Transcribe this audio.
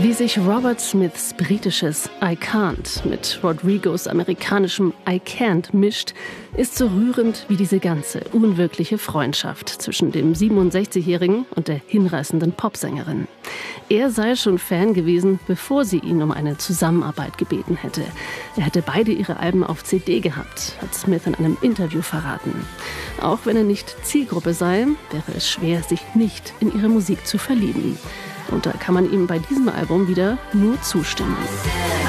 Wie sich Robert Smiths britisches I Can't mit Rodrigos amerikanischem I Can't mischt, ist so rührend wie diese ganze unwirkliche Freundschaft zwischen dem 67-Jährigen und der hinreißenden Popsängerin. Er sei schon Fan gewesen, bevor sie ihn um eine Zusammenarbeit gebeten hätte. Er hätte beide ihre Alben auf CD gehabt, hat Smith in einem Interview verraten. Auch wenn er nicht Zielgruppe sei, wäre es schwer, sich nicht in ihre Musik zu verlieben. Und da kann man ihm bei diesem Album wieder nur zustimmen.